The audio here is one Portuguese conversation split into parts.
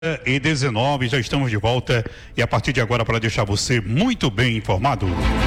E 19, já estamos de volta e a partir de agora para deixar você muito bem informado.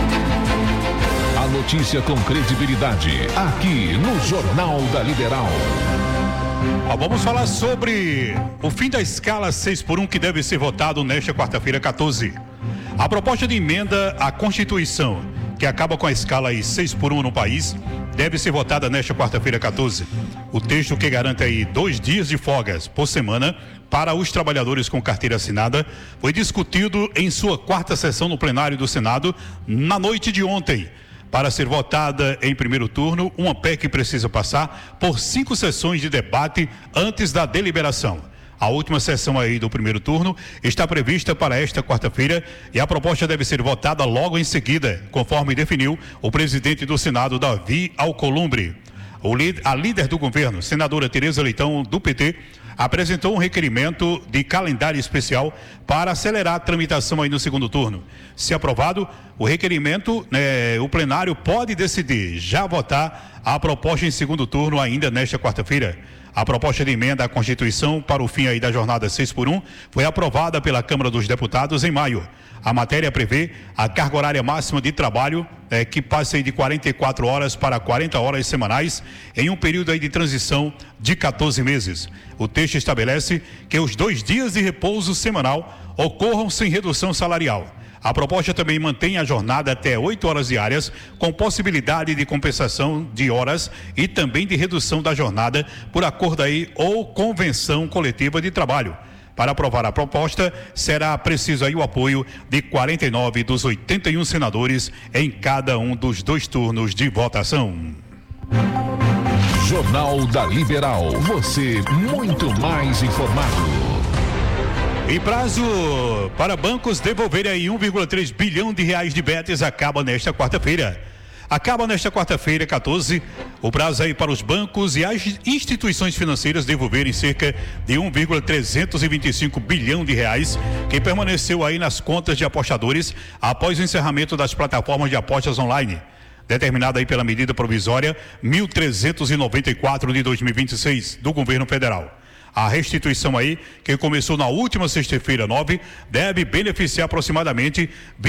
A notícia com credibilidade, aqui no Jornal da Liberal. Vamos falar sobre o fim da escala 6x1 que deve ser votado nesta quarta-feira 14. A proposta de emenda à Constituição, que acaba com a escala 6x1 no país, deve ser votada nesta quarta-feira 14. O texto que garante aí 2 dias de folgas por semana para os trabalhadores com carteira assinada foi discutido em sua 4ª sessão no plenário do Senado na noite de ontem. Para ser votada em primeiro turno, uma PEC precisa passar por 5 sessões de debate antes da deliberação. A última sessão aí do primeiro turno está prevista para esta quarta-feira e a proposta deve ser votada logo em seguida, conforme definiu o presidente do Senado, Davi Alcolumbre. A líder do governo, senadora Tereza Leitão, do PT, apresentou um requerimento de calendário especial para acelerar a tramitação aí no segundo turno. Se aprovado, o requerimento, o plenário pode decidir já votar a proposta em segundo turno ainda nesta quarta-feira. A proposta de emenda à Constituição para o fim aí da jornada 6x1 foi aprovada pela Câmara dos Deputados em maio. A matéria prevê a carga horária máxima de trabalho que passa aí de 44 horas para 40 horas semanais em um período aí de transição de 14 meses. O texto estabelece que os 2 dias de repouso semanal ocorram sem redução salarial. A proposta também mantém a jornada até 8 horas diárias, com possibilidade de compensação de horas e também de redução da jornada por acordo aí ou convenção coletiva de trabalho. Para aprovar a proposta, será preciso aí o apoio de 49 dos 81 senadores em cada um dos 2 turnos de votação. Jornal da Liberal, você muito mais informado. E prazo para bancos devolverem aí 1,3 bilhão de reais de bets acaba nesta quarta-feira. Acaba nesta quarta-feira, 14, o prazo aí para os bancos e as instituições financeiras devolverem cerca de 1,325 bilhão de reais que permaneceu aí nas contas de apostadores após o encerramento das plataformas de apostas online, determinada aí pela medida provisória 1394 de 2026 do governo federal. A restituição aí, que começou na última sexta-feira 9, deve beneficiar aproximadamente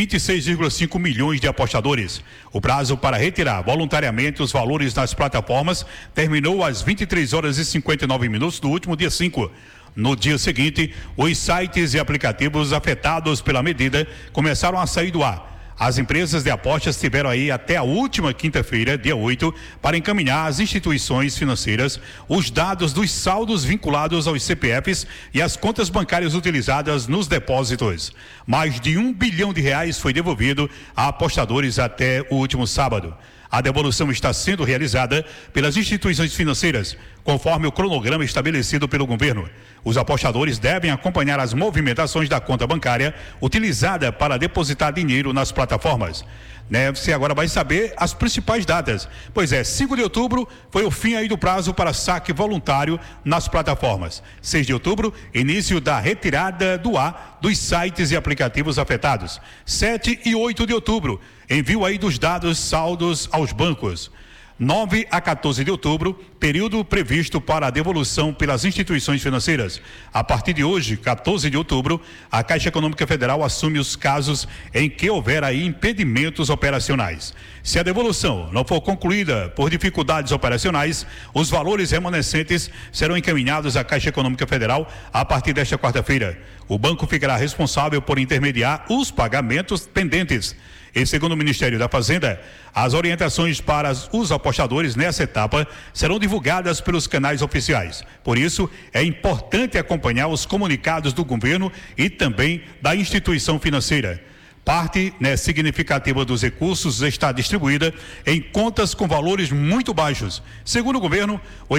26,5 milhões de apostadores. O prazo para retirar voluntariamente os valores nas plataformas terminou às 23 horas e 59 minutos do último dia 5. No dia seguinte, os sites e aplicativos afetados pela medida começaram a sair do ar. As empresas de apostas tiveram aí até a última quinta-feira, dia 8, para encaminhar às instituições financeiras os dados dos saldos vinculados aos CPFs e às contas bancárias utilizadas nos depósitos. Mais de 1 bilhão de reais foi devolvido a apostadores até o último sábado. A devolução está sendo realizada pelas instituições financeiras, conforme o cronograma estabelecido pelo governo. Os apostadores devem acompanhar as movimentações da conta bancária utilizada para depositar dinheiro nas plataformas. Você agora vai saber as principais datas. Pois é, 5 de outubro foi o fim aí do prazo para saque voluntário nas plataformas. 6 de outubro, início da retirada do ar dos sites e aplicativos afetados. 7 e 8 de outubro, envio aí dos dados saldos aos bancos. 9 a 14 de outubro, período previsto para a devolução pelas instituições financeiras. A partir de hoje, 14 de outubro, a Caixa Econômica Federal assume os casos em que houver aí impedimentos operacionais. Se a devolução não for concluída por dificuldades operacionais, os valores remanescentes serão encaminhados à Caixa Econômica Federal a partir desta quarta-feira. O banco ficará responsável por intermediar os pagamentos pendentes. E segundo o Ministério da Fazenda, as orientações para os apostadores nessa etapa serão divulgadas pelos canais oficiais. Por isso, é importante acompanhar os comunicados do governo e também da instituição financeira. Parte significativa dos recursos está distribuída em contas com valores muito baixos. Segundo o governo,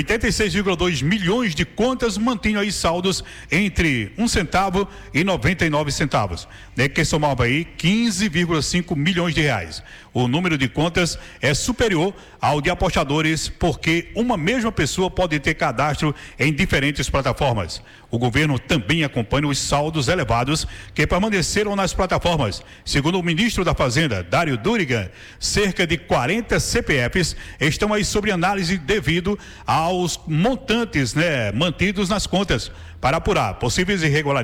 86,2 milhões de contas mantinham aí saldos entre 1 centavo e 99 centavos, que somava aí 15,5 milhões de reais. O número de contas é superior ao de apostadores porque uma mesma pessoa pode ter cadastro em diferentes plataformas. O governo também acompanha os saldos elevados que permaneceram nas plataformas. Segundo o ministro da Fazenda, Dário Durigan, cerca de 40 CPFs estão aí sob análise devido aos montantes, mantidos nas contas para apurar possíveis irregularidades